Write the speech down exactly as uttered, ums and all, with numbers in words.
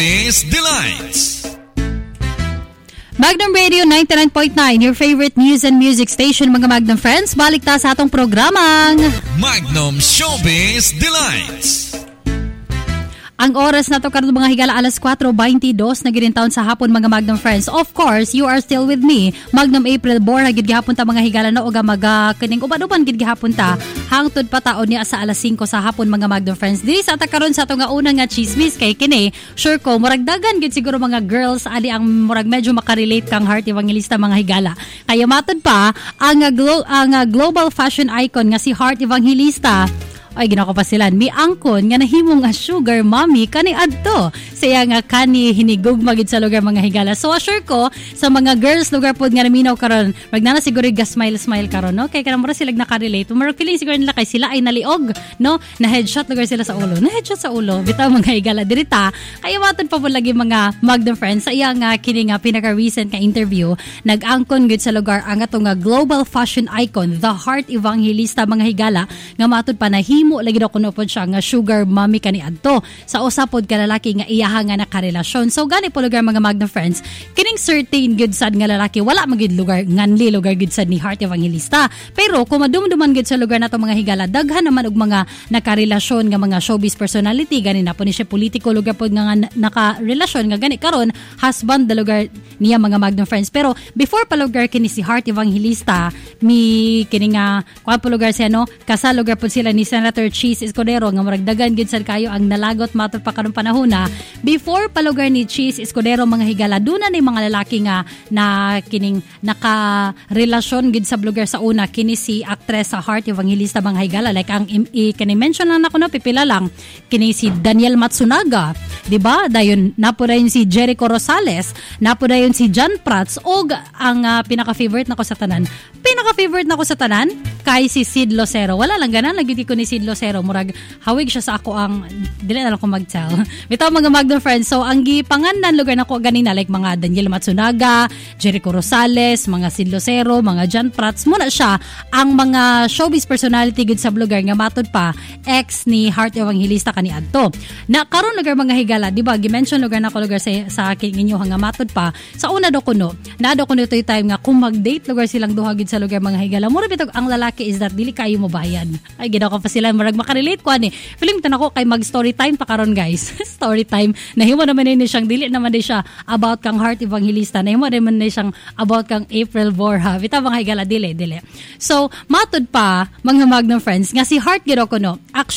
Showbiz Delights. Magnum Radio ninety-nine point nine, your favorite news and music station, mga Magnum friends. Balik ta sa atong programang Magnum Showbiz Delights. Ang oras na to karon mga higala alas four twenty-two na ginintaon sa hapon, mga Magnum friends. Of course, you are still with me. Magnum April Borja gid gihapon ta mga higala na uga maga kining uban-uban gid gihapon ta hangtod pa taon niya sa alas five sa hapon, mga Magnum friends. Dili sa ta karon sa to nga una nga chismis kay kini. Sure ko murag dagan gid siguro mga girls ali ang murag medyo makarelate kang Heart Evangelista, mga higala. Kaya matod pa ang, glo- ang global fashion icon nga si Heart Evangelista. Ay, ginako pa sila. May angkon nga nahimo nga sugar mommy kani adto. Siya nga kani hinigugma gid sa lugar, mga higala. So assure ko sa mga girls lugar pod nga naminaw karon, magnana siguro ga smile smile karon, no? Kay kanamo ra sila nakarelate. Murag feeling siguro nila kay sila ay naliog, no? Na headshot lugar sila sa ulo. Na headshot sa ulo. Bitaw mga higala dirita. Kaya matud pa po lagi mga Magnum friends sa iya nga kini nga pinaka recent nga interview, nag-angkon gid sa lugar ang ato nga global fashion icon, the Heart Evangelista, mga higala, nga matud pa na mo lagi daw kuno pod siya nga sugar mommy kani adto sa usa pod ka lalaki nga iyaha nga nakarelasyon. So gani po lugar, mga Magnum friends, kining certain good sad nga lalaki wala magid lugar nganli lugar good sad ni Heart Evangelista. Pero kung madumduman gid sa lugar nato, mga higala, daghan naman og mga nakarelasyon nga mga showbiz personality. Gani na po ni siya politiko lugar pod nga nakarelasyon nga gani karon husband the lugar niya, mga Magnum friends. Pero before pa lugar kini si Heart Evangelista, mi kini nga kuan po lugar siya, no, kasal lugar pod sila ni Senator Cheese Escudero nga maragdagan gid sad kayo ang nalagot matod pa karong panahon na. Before palugar ni Cheese Escudero, mga higala, duna ni mga lalaki nga na kining naka relasyon gid sa lugar sa una kini si actress sa Heart Evangelista, mga higala, like ang i, kini mention lang nako no, pipila lang kini si Daniel Matsunaga, di ba? Dayon napo dayon si Jericho Rosales, napo dayon si John Prats, og ang uh, pinaka favorite nako sa tanan pinaka favorite nako sa tanan kay si Sid Lucero. Wala lang ganan lagi ko ni Sid Lucero, murag hawig siya sa ako ang dili na lang ko mag-tell. Bitaw mga Magnum friends, so ang gipanganan lugar nako ganina like mga Daniel Matsunaga, Jericho Rosales, mga Sid Lucero, mga John Prats, muna siya ang mga showbiz personality gid sa lugar nga matod pa ex ni Heart Evangelista kani adto. Na karon lugar, mga higala, di ba gi-mention lugar nako lugar sa sa akin inyo nga matod pa sa una do kuno na do kuno toy time nga kung mag-date lugar silang duha gid sa lugar, mga higala, mura bitog ang lalaki is that dili kayo mo bayan. Ay ginaw ko pa sila marag makarelate ko ani. Feeling tan ako kay mag story time pa karon, guys. Story time. Nahimo naman ni siyang dili naman di siya about kang Heart Evangelista. Nahimo naman ni siyang about kang April Borja. Bitaw mga higala, dili dili. So matud pa mga Magnum friends nga si Heart gid ko no.